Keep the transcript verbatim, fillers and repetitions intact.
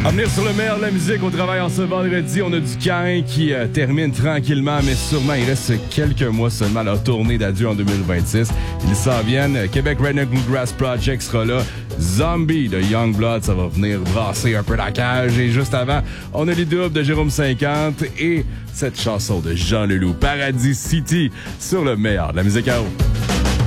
À venir sur le meilleur de la musique, on travaille en ce vendredi. On a du Caïn qui euh, termine tranquillement, mais sûrement il reste quelques mois seulement à leur tournée d'adieu en deux mille vingt-six. Ils s'en viennent. Québec Redneck Bluegrass Project sera là. Zombie de Youngblood, ça va venir brasser un peu la cage. Et juste avant, on a les doubles de Jérôme cinquante et cette chanson de Jean Leloup, Paradis City, sur le meilleur de la musique à eau.